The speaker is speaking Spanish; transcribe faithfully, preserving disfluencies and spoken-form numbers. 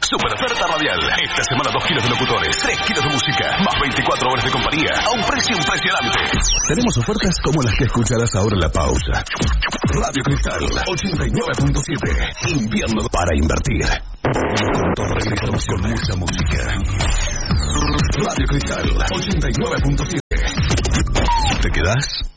Super oferta radial. Esta semana dos kilos de locutores, tres kilos de música, más veinticuatro horas de compañía a un precio impresionante. Tenemos ofertas como las que escucharás ahora en la pausa. Radio Cristal ochenta y nueve punto siete. Invierno para invertir. Con torre de información, mucha música. Radio Cristal ochenta y nueve punto siete. ¿Te quedás?